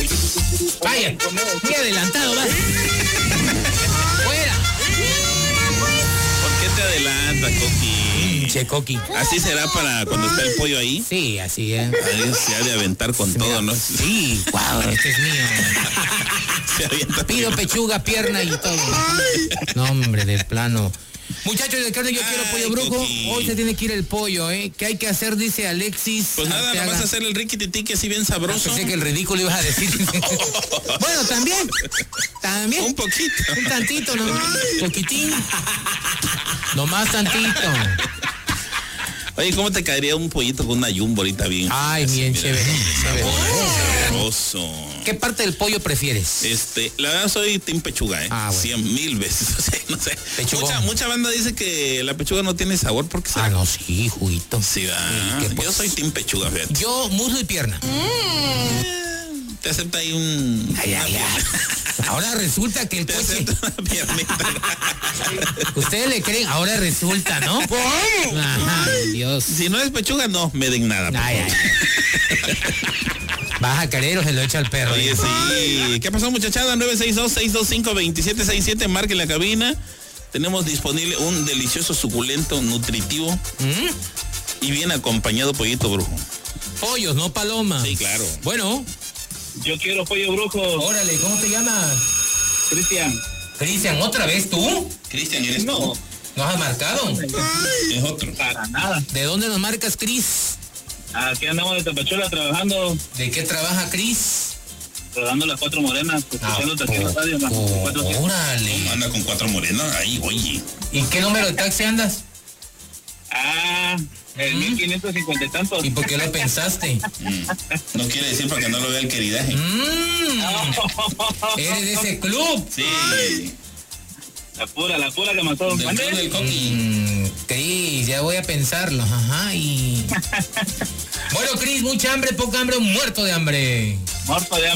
Vaya, muy adelantado, va. Fuera. ¿Por qué te adelantas, Coqui? Che, Coqui. ¿Así será para cuando está el pollo ahí? Sí, así es. Ahí se ha de aventar con todo, ¿no? Sí, wow, este es mío. Se avienta. Pido pechuga, pierna y todo. No, hombre, de plano. Muchachos de carne, yo quiero pollo brujo. Coqui. Hoy se tiene que ir el pollo, ¿eh? ¿Qué hay que hacer? Dice Alexis. Pues nada, Arteaga. nomás hacer el riquititiqui así bien sabroso. Pensé que el ridículo ibas a decir. Bueno, también. También. Un poquito. Un tantito nomás. Poquitín. Nomás tantito. Oye, ¿cómo te caería un pollito con una jumbo ahorita bien? Ay, así, bien mira, chévere. sabroso. ¿Qué parte del pollo prefieres? La verdad soy team pechuga, Ah, bueno. 100,000 veces. O sea, no sé. Pechugón. Mucha banda dice que la pechuga no tiene sabor porque Ah, no, sí, juguito. Sí, que yo pues- soy team pechuga, fíjate. Yo, muslo y pierna. Te acepta ahí un... Ay, ay, ay. Ahora resulta que el Te coche... acepta una piernita. Ustedes le creen, ahora resulta, ¿no? Ajá, Dios. Si no es pechuga, no me den nada. por Ay, favor. ay. Baja carero, se lo echa al perro. Oye, sí. ¿Qué pasó, muchachada? 962-625-2767. Marque la cabina. Tenemos disponible un delicioso, suculento, nutritivo y bien acompañado pollito brujo. Pollos, no palomas. Sí, claro. Bueno, Yo quiero pollo brujo, órale, ¿cómo te llamas? Cristian. Cristian, ¿otra vez tú? Cristian, ¿eres No, tú? ¿Nos has marcado? Es otro. para nada. ¿De dónde nos marcas, Cris? Aquí andamos de Tapachula trabajando, ¿De qué trabaja Cris? rodando las 4 morenas, escuchando Taxi Radio, más 4 Órale. Anda con 4 morenas. Ahí, oye. ¿Y qué número de taxi andas? El 1550 y tantos. ¿Y por qué lo pensaste? No quiere decir para que no lo vea el queridaje. ¿Eres de ese club? Sí. La pura que mató. Del club del Coqui. Cris, ya voy a pensarlo. Ajá, y... Bueno, Cris, mucha hambre, poca hambre, muerto de hambre. Muerto de